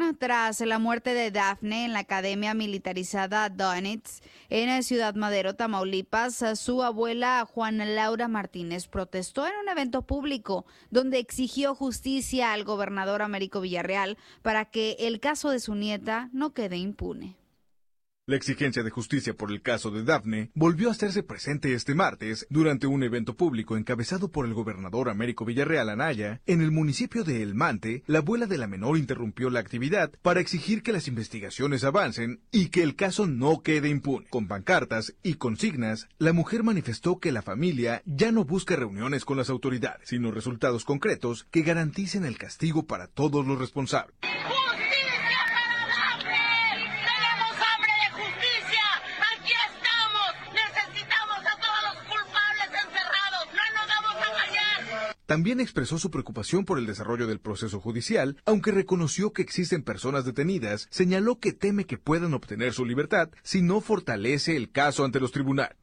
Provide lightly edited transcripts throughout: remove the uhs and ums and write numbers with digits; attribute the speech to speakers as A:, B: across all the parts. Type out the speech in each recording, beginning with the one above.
A: tras la muerte de Dafne en la academia militarizada Donitz en Ciudad Madero, Tamaulipas. Su abuela Juana Laura Martínez protestó en un evento público donde exigió justicia al gobernador Américo Villarreal para que el caso de su nieta no quede impune.
B: La exigencia de justicia por el caso de Dafne volvió a hacerse presente este martes durante un evento público encabezado por el gobernador Américo Villarreal Anaya. En el municipio de El Mante, la abuela de la menor interrumpió la actividad para exigir que las investigaciones avancen y que el caso no quede impune. Con pancartas y consignas, la mujer manifestó que la familia ya no busca reuniones con las autoridades, sino resultados concretos que garanticen el castigo para todos los responsables. También expresó su preocupación por el desarrollo del proceso judicial, aunque reconoció que existen personas detenidas. Señaló que teme que puedan obtener su libertad si no fortalece el caso ante los tribunales.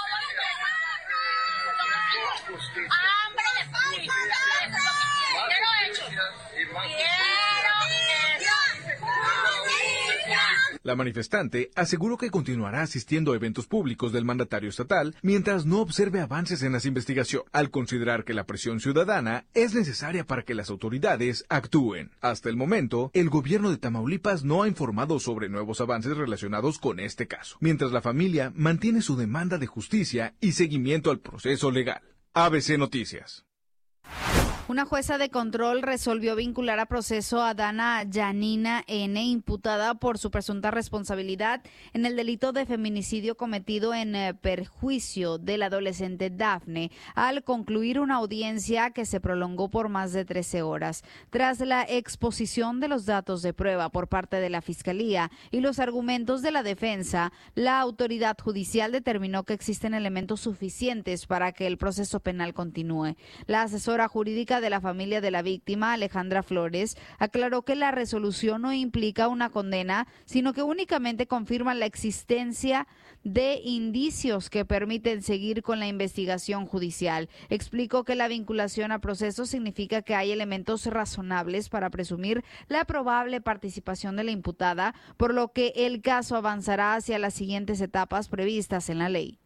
B: La manifestante aseguró que continuará asistiendo a eventos públicos del mandatario estatal mientras no observe avances en las investigaciones, al considerar que la presión ciudadana es necesaria para que las autoridades actúen. Hasta el momento, el gobierno de Tamaulipas no ha informado sobre nuevos avances relacionados con este caso, mientras la familia mantiene su demanda de justicia y seguimiento al proceso legal. ABC Noticias.
A: Una jueza de control resolvió vincular a proceso a Dana Yanina N., imputada por su presunta responsabilidad en el delito de feminicidio cometido en perjuicio del adolescente Dafne, al concluir una audiencia que se prolongó por más de 13 horas. Tras la exposición de los datos de prueba por parte de la Fiscalía y los argumentos de la defensa, la autoridad judicial determinó que existen elementos suficientes para que el proceso penal continúe. La asesora jurídica de la familia de la víctima, Alejandra Flores, aclaró que la resolución no implica una condena, sino que únicamente confirma la existencia de indicios que permiten seguir con la investigación judicial. Explicó que la vinculación a proceso significa que hay elementos razonables para presumir la probable participación de la imputada, por lo que el caso avanzará hacia las siguientes etapas previstas en la ley.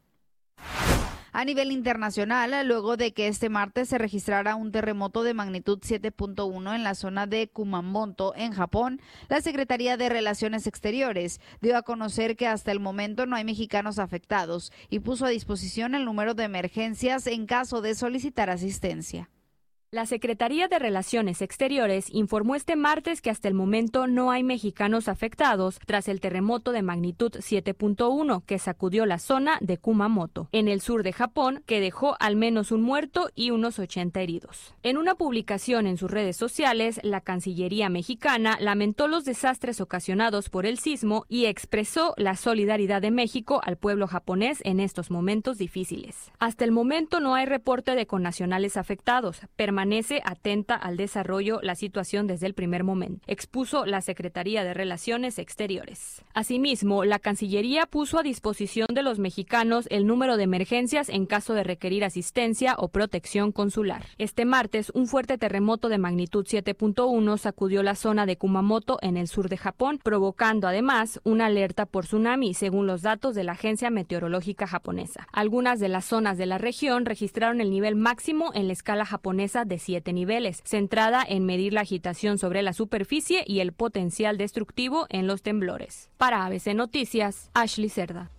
A: A nivel internacional, luego de que este martes se registrara un terremoto de magnitud 7.1 en la zona de Kumamoto, en Japón, la Secretaría de Relaciones Exteriores dio a conocer que hasta el momento no hay mexicanos afectados y puso a disposición el número de emergencias en caso de solicitar asistencia.
C: La Secretaría de Relaciones Exteriores informó este martes que hasta el momento no hay mexicanos afectados tras el terremoto de magnitud 7.1 que sacudió la zona de Kumamoto, en el sur de Japón, que dejó al menos un muerto y unos 80 heridos. En una publicación en sus redes sociales, la Cancillería mexicana lamentó los desastres ocasionados por el sismo y expresó la solidaridad de México al pueblo japonés en estos momentos difíciles. Hasta el momento no hay reporte de connacionales afectados. Permanece atenta al desarrollo la situación desde el primer momento, expuso la Secretaría de Relaciones Exteriores. Asimismo, la Cancillería puso a disposición de los mexicanos el número de emergencias en caso de requerir asistencia o protección consular. Este martes, un fuerte terremoto de magnitud 7.1 sacudió la zona de Kumamoto en el sur de Japón, provocando además una alerta por tsunami, según los datos de la Agencia Meteorológica Japonesa. Algunas de las zonas de la región registraron el nivel máximo en la escala japonesa de 7 niveles, centrada en medir la agitación sobre la superficie y el potencial destructivo en los temblores. Para ABC Noticias, Ashley Cerda.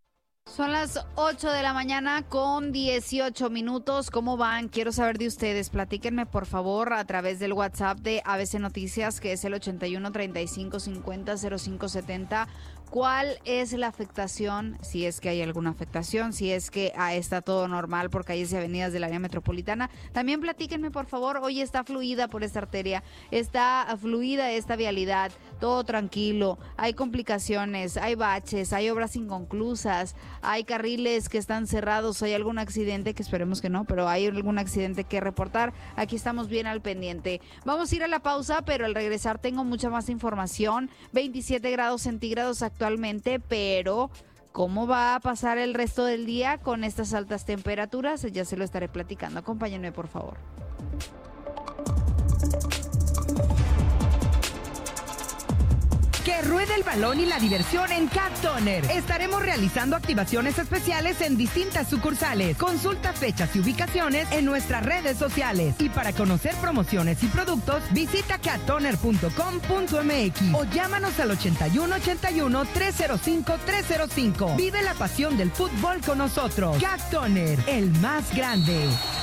A: Son las 8 de la mañana con 18 minutos. ¿Cómo van? Quiero saber de ustedes. Platíquenme, por favor, a través del WhatsApp de ABC Noticias, que es el 81 35 50 05 70. ¿Cuál es la afectación? Si es que hay alguna afectación, si es que está todo normal por calles y avenidas del área metropolitana. También platíquenme, por favor. Hoy está fluida por esta arteria, está fluida esta vialidad, todo tranquilo. Hay complicaciones, hay baches, hay obras inconclusas, hay carriles que están cerrados, hay algún accidente, que esperemos que no, pero hay algún accidente que reportar. Aquí estamos bien al pendiente. Vamos a ir a la pausa, pero al regresar tengo mucha más información. 27 grados centígrados actualmente, pero ¿cómo va a pasar el resto del día con estas altas temperaturas? Ya se lo estaré platicando. Acompáñenme, por favor.
D: Que ruede el balón y la diversión en Cat Toner. Estaremos realizando activaciones especiales en distintas sucursales. Consulta fechas y ubicaciones en nuestras redes sociales. Y para conocer promociones y productos, visita cattoner.com.mx o llámanos al 8181-305-305. Vive la pasión del fútbol con nosotros. Cat Toner, el más grande.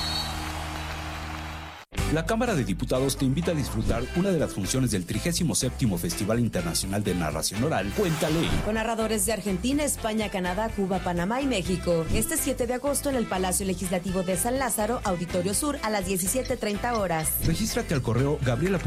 E: La Cámara de Diputados te invita a disfrutar una de las funciones del 37º Festival Internacional de Narración Oral, Cuéntale.
F: Con narradores de Argentina, España, Canadá, Cuba, Panamá y México. Este 7 de agosto en el Palacio Legislativo de San Lázaro, Auditorio Sur, a las 17:30 horas.
E: Regístrate al correo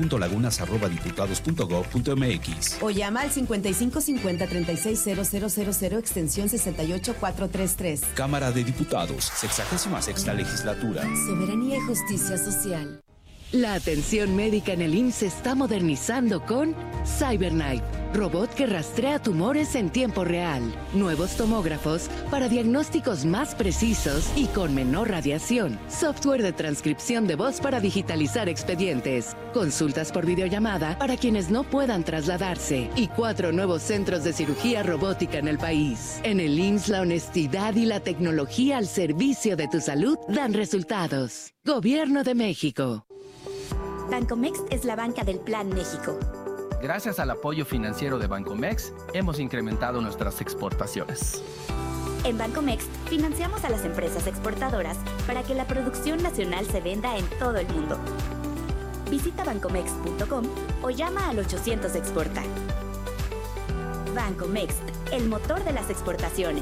E: gabriela.lagunas@diputados.gov.mx
F: o llama al 55 50 36 000 extensión 68433.
E: Cámara de Diputados, 66ª Legislatura.
F: Soberanía y justicia social.
G: La atención médica en el IMSS se está modernizando con CyberKnife, robot que rastrea tumores en tiempo real. Nuevos tomógrafos para diagnósticos más precisos y con menor radiación. Software de transcripción de voz para digitalizar expedientes. Consultas por videollamada para quienes no puedan trasladarse. Y 4 nuevos centros de cirugía robótica en el país. En el IMSS, la honestidad y la tecnología al servicio de tu salud dan resultados. Gobierno de México.
H: Bancomext es la banca del Plan México.
I: Gracias al apoyo financiero de Bancomext, hemos incrementado nuestras exportaciones.
H: En Bancomext financiamos a las empresas exportadoras para que la producción nacional se venda en todo el mundo. Visita bancomext.com o llama al 800 Exporta. Bancomext, el motor de las exportaciones.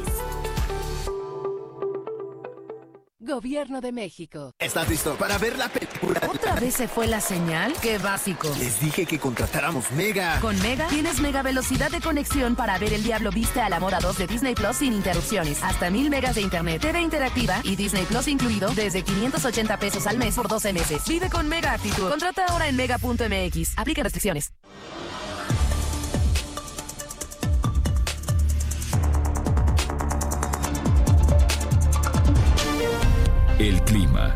G: Gobierno de México.
J: ¿Estás listo para ver la película?
K: ¿Otra vez se fue la señal? ¡Qué básico!
J: Les dije que contratáramos Mega.
K: Con Mega tienes mega velocidad de conexión para ver El Diablo Viste a la Moda 2 de Disney Plus sin interrupciones. Hasta 1000 megas de internet, TV interactiva y Disney Plus incluido desde 580 pesos al mes por 12 meses. Vive con Mega actitud. Contrata ahora en mega.mx. Aplica restricciones.
L: El clima.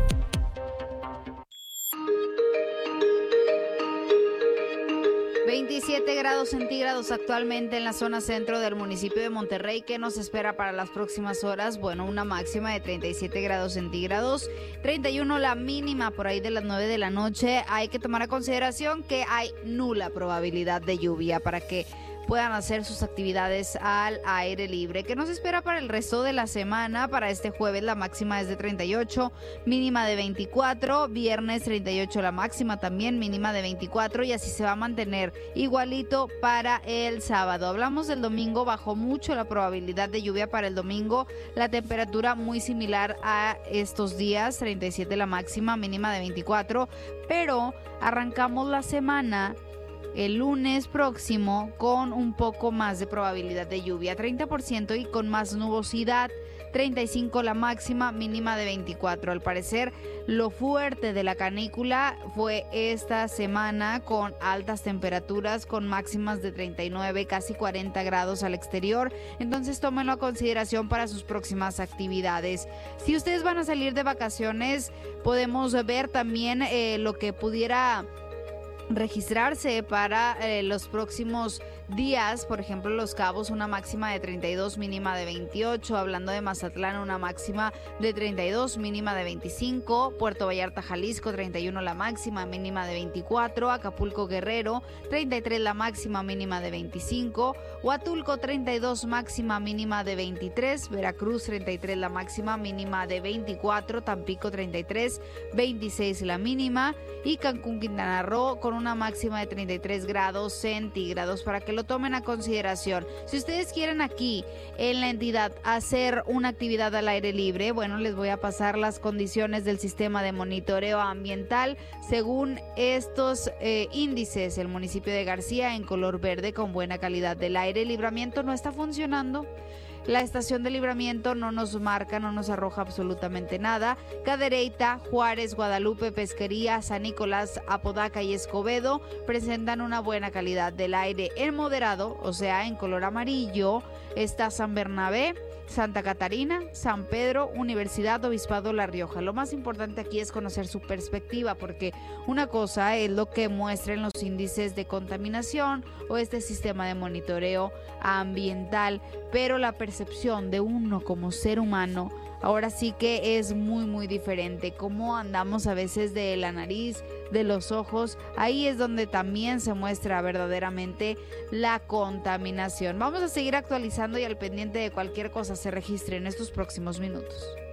A: Grados centígrados actualmente en la zona centro del municipio de Monterrey. ¿Qué nos espera para las próximas horas? Bueno, una máxima de 37 grados centígrados, 31 la mínima por ahí de las 9 de la noche. Hay que tomar a consideración que hay nula probabilidad de lluvia para que puedan hacer sus actividades al aire libre. ¿Qué nos espera para el resto de la semana? Para este jueves la máxima es de 38, mínima de 24, viernes 38 la máxima también, mínima de 24 y así se va a mantener igualito para el sábado. Hablamos del domingo, bajó mucho la probabilidad de lluvia para el domingo, la temperatura muy similar a estos días, 37 la máxima, mínima de 24, pero arrancamos la semana el lunes próximo con un poco más de probabilidad de lluvia, 30% y con más nubosidad, 35 la máxima, mínima de 24. Al parecer, lo fuerte de la canícula fue esta semana con altas temperaturas, con máximas de 39, casi 40 grados al exterior. Entonces, tómenlo a consideración para sus próximas actividades. Si ustedes van a salir de vacaciones, podemos ver también lo que pudiera registrarse para los próximos días. Por ejemplo, Los Cabos, una máxima de 32, mínima de 28. Hablando de Mazatlán, una máxima de 32, mínima de 25. Puerto Vallarta, Jalisco, 31 la máxima, mínima de 24. Acapulco, Guerrero, 33 la máxima, mínima de 25. Huatulco, 32, máxima, mínima de 23. Veracruz, 33 la máxima, mínima de 24. Tampico, 33, 26 la mínima. Y Cancún, Quintana Roo, con una máxima de 33 grados centígrados, para que lo tomen a consideración. Si ustedes quieren aquí en la entidad hacer una actividad al aire libre, bueno, les voy a pasar las condiciones del sistema de monitoreo ambiental. Según estos índices, el municipio de García en color verde con buena calidad del aire. El Libramiento no está funcionando. La estación de Libramiento no nos marca, no nos arroja absolutamente nada. Cadereyta, Juárez, Guadalupe, Pesquería, San Nicolás, Apodaca y Escobedo presentan una buena calidad del aire. En moderado, o sea, en color amarillo, está San Bernabé, Santa Catarina, San Pedro, Universidad, Obispado La Rioja. Lo más importante aquí es conocer su perspectiva, porque una cosa es lo que muestran los índices de contaminación o este sistema de monitoreo ambiental, pero la percepción de uno como ser humano ahora sí que es muy muy diferente. Cómo andamos a veces de la nariz, de los ojos, ahí es donde también se muestra verdaderamente la contaminación. Vamos a seguir actualizando y al pendiente de cualquier cosa se registre en estos próximos minutos.